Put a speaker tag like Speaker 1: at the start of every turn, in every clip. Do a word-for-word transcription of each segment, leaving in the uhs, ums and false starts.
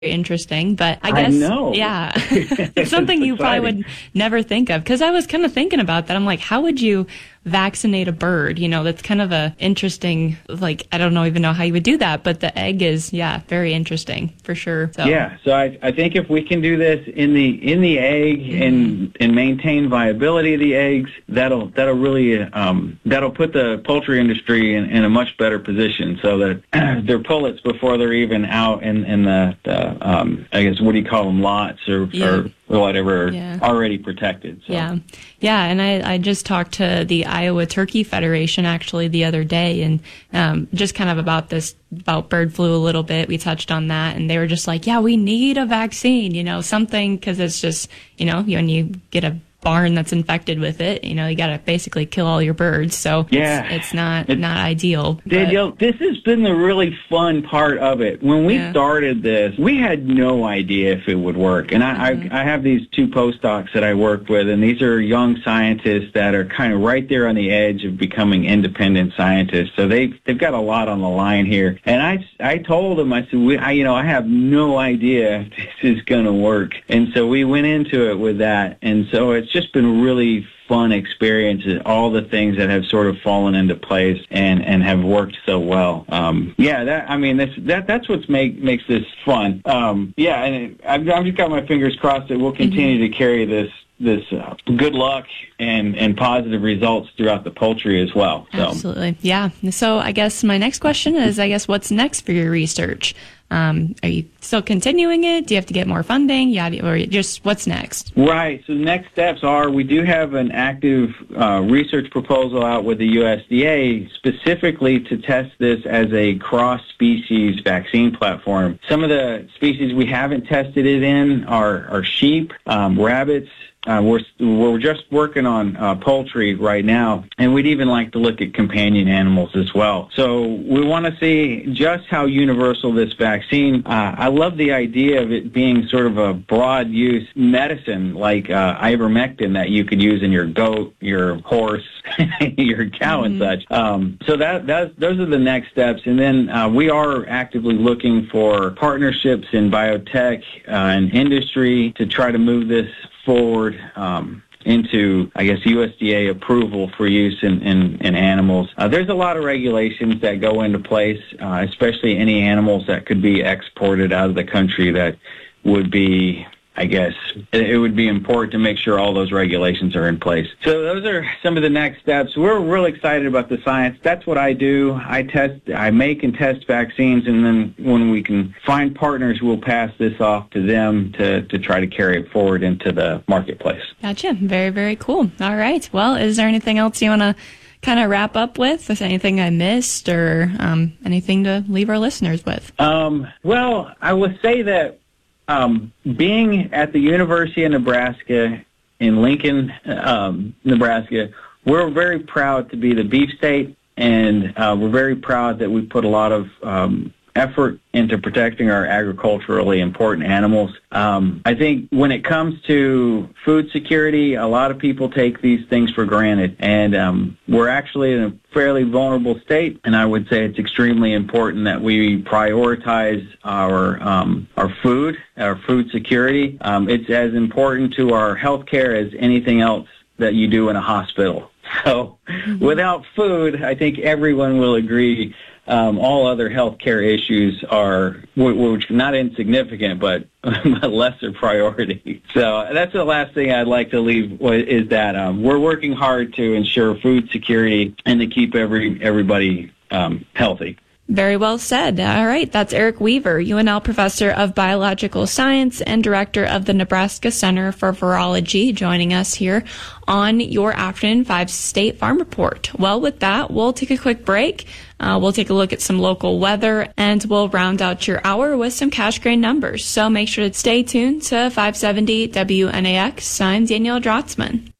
Speaker 1: interesting, but I guess,
Speaker 2: I know.
Speaker 1: yeah, it's something you probably would never think of. Because I was kind of thinking about that. I'm like, how would you vaccinate a bird? You know, that's kind of a interesting, like, I don't know even know how you would do that, but the egg is, yeah, very interesting for sure. So.
Speaker 2: Yeah, so I, I think if we can do this in the in the egg mm-hmm. and and maintain viability of the eggs, that'll that'll really um, that'll put the poultry industry in, in a much better position, so that they're pullets before they're even out in in the, the um, I guess what do you call them, lots or, yeah. or whatever, yeah. already protected. So.
Speaker 1: Yeah, yeah, and I, I just talked to the Iowa Turkey Federation actually the other day, and um, just kind of about this, about bird flu a little bit. We touched on that, and they were just like, yeah, we need a vaccine, you know, something, because it's just, you know, when you get a barn that's infected with it, you know, you got to basically kill all your birds. So
Speaker 2: yeah,
Speaker 1: it's, it's not it's, not ideal.
Speaker 2: Danielle, this has been the really fun part of it. When we yeah. started this, we had no idea if it would work. And I, mm-hmm. I, I have these two postdocs that I work with, and these are young scientists that are kind of right there on the edge of becoming independent scientists. So they've, they've got a lot on the line here. And I, I told them, I said, we, I, you know, I have no idea if this is going to work. And so we went into it with that. And so it's just been really fun experience, all the things that have sort of fallen into place and, and have worked so well. Um, yeah, that I mean, that's that that's what's make makes this fun. Um, yeah, and I've, I've just got my fingers crossed that we'll continue mm-hmm. to carry this this uh, good luck and, and positive results throughout the poultry as well. So.
Speaker 1: Absolutely, yeah. So I guess my next question is, I guess, what's next for your research? Um, are you still continuing it? Do you have to get more funding? Yeah, or just what's next?
Speaker 2: Right. So the next steps are, we do have an active uh, research proposal out with the U S D A specifically to test this as a cross-species vaccine platform. Some of the species we haven't tested it in are, are sheep, um, rabbits. Uh, we're we're just working on uh, poultry right now, and we'd even like to look at companion animals as well. So we want to see just how universal this vaccine. Uh, I love the idea of it being sort of a broad use medicine, like uh, ivermectin that you could use in your goat, your horse, your cow, mm-hmm. and such. Um, so that that's, those are the next steps, and then uh, we are actively looking for partnerships in biotech uh, and industry to try to move this forward um, into, I guess, U S D A approval for use in, in, in animals. Uh, there's a lot of regulations that go into place, uh, especially any animals that could be exported out of the country that would be, I guess, it would be important to make sure all those regulations are in place. So those are some of the next steps. We're really excited about the science. That's what I do. I test, I make and test vaccines, and then when we can find partners, we'll pass this off to them to, to try to carry it forward into the marketplace.
Speaker 1: Gotcha. Very, very cool. All right. Well, is there anything else you want to kind of wrap up with? Is there anything I missed, or um, anything to leave our listeners with?
Speaker 2: Um, well, I would say that Um, being at the University of Nebraska in Lincoln, um, Nebraska, we're very proud to be the beef state, and uh, we're very proud that we put a lot of um, effort into protecting our agriculturally important animals. Um, I think when it comes to food security, a lot of people take these things for granted, and um, we're actually in a fairly vulnerable state, and I would say it's extremely important that we prioritize our um, our food, our food security. Um, it's as important to our health care as anything else that you do in a hospital. So mm-hmm. without food, I think everyone will agree Um, all other healthcare issues are, which are not insignificant, but a lesser priority. So that's the last thing I'd like to leave, is that um, we're working hard to ensure food security and to keep every everybody um, healthy.
Speaker 1: Very well said. All right. That's Eric Weaver, U N L Professor of Biological Science and Director of the Nebraska Center for Virology, joining us here on your Afternoon five State Farm Report. Well, with that, we'll take a quick break. Uh, we'll take a look at some local weather, and we'll round out your hour with some cash grain numbers. So make sure to stay tuned to five seventy W N A X. I'm Danielle Drotzman.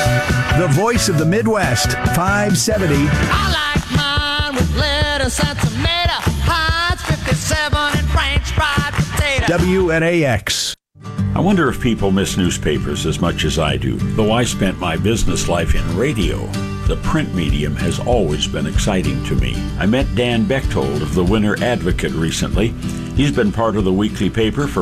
Speaker 3: The voice of the Midwest, five seventy.
Speaker 4: I like mine with lettuce and tomato, Heinz fifty-seven and French fried potato.
Speaker 3: W N A X.
Speaker 5: I wonder if people miss newspapers as much as I do. Though I spent my business life in radio, the print medium has always been exciting to me. I met Dan Bechtold of the Winter Advocate recently, He's been part of the weekly paper for